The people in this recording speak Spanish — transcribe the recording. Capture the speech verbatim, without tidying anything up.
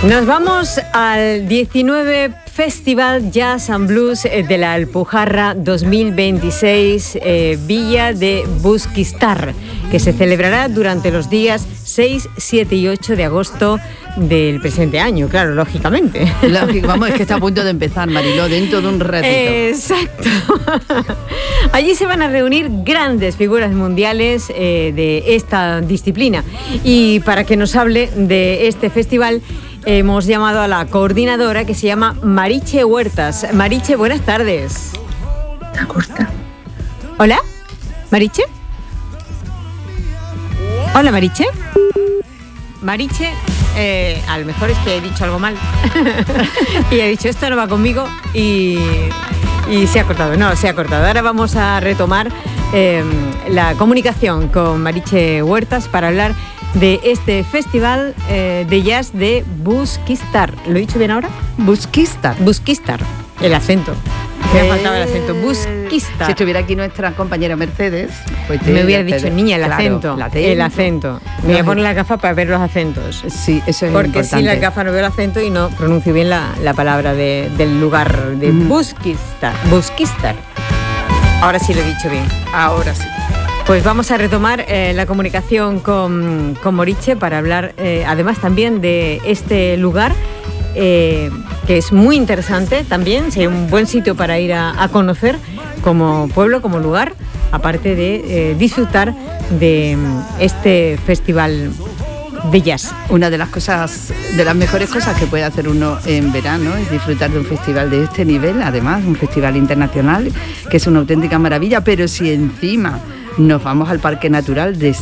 Nos vamos al diecinueve Festival Jazz and Blues de la Alpujarra dos mil veintiséis, eh, Villa de Busquistar, que se celebrará durante los días seis, siete y ocho de agosto del presente año, claro, lógicamente. Lógico, vamos, es que está a punto de empezar, Mariló, dentro de un ratito. Exacto. Allí se van a reunir grandes figuras mundiales eh, de esta disciplina. Y para que nos hable de este festival, hemos llamado a la coordinadora, que se llama Mariche Huertas. Mariche, buenas tardes. Está corta. ¿Hola? ¿Mariche? Hola, Mariche. Mariche, eh, a lo mejor es que he dicho algo mal. Y he dicho, esto no va conmigo, y, y se ha cortado. No, se ha cortado. Ahora vamos a retomar eh, la comunicación con Mariche Huertas para hablar de este festival eh, de jazz de Busquistar. ¿Lo he dicho bien ahora? Busquistar. Busquistar. El acento. Me ha faltado el acento. Busquistar. Si estuviera aquí nuestra compañera Mercedes, pues te me hubiera dicho, niña, el claro, acento. la El acento. Me voy a poner la gafa para ver los acentos. Sí, eso es Porque importante. sin la gafa no veo el acento y no pronuncio bien la, la palabra de, del lugar de Mm. Busquistar. Busquistar. Ahora sí lo he dicho bien. Ahora sí. Pues vamos a retomar eh, la comunicación con, con Mariche para hablar eh, además también de este lugar, eh, que es muy interesante también, sería un buen sitio para ir a, a conocer como pueblo, como lugar, aparte de eh, disfrutar de este festival de jazz. Una de las cosas, de las mejores cosas que puede hacer uno en verano es disfrutar de un festival de este nivel, además un festival internacional, que es una auténtica maravilla, pero si encima nos vamos al Parque Natural de